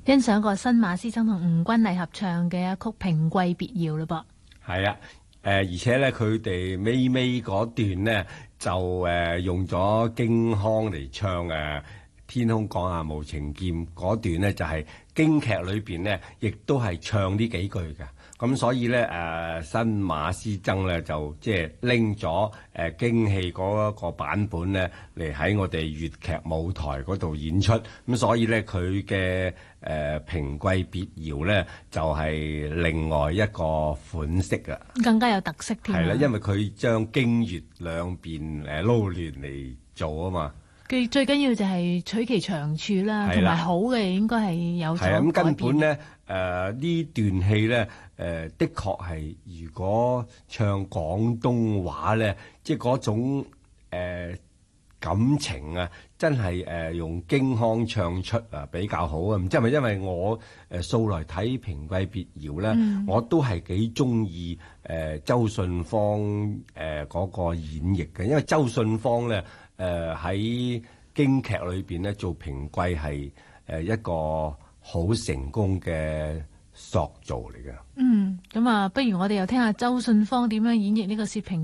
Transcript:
欣賞過新馬師曾同吳君麗合唱嘅一曲《平貴別要》嘞噃。 係啊，而且咧佢哋尾嗰段呢，就用咗京腔嚟唱天空講下無情劍嗰段呢，就係京劇裏邊呢，亦都係唱呢幾句嘅。咁所以咧新馬師曾咧就即係拎咗京戲嗰個版本咧嚟喺我哋粵劇舞台嗰度演出。咁所以咧佢嘅平貴別要咧就係另外一個款式啊， 更加有特色添。 係啦，因為佢將京粵兩邊撈亂嚟做啊嘛。 佢最緊要就係取其長處啦，同埋好嘅應該係有所改變。 咁根本咧呢段戲咧的確係如果唱廣東話咧，即係嗰種感情啊，真係用京腔唱出啊比較好啊！唔知係咪因為我素來睇平貴別要咧，我都係幾中意周信芳嗰個演繹嘅，因為周信芳咧喺京劇裏邊咧做平貴係一個好成功嘅塑造嚟嘅。 咁啊，不如我哋又聽下周信芳點樣演繹呢個薛平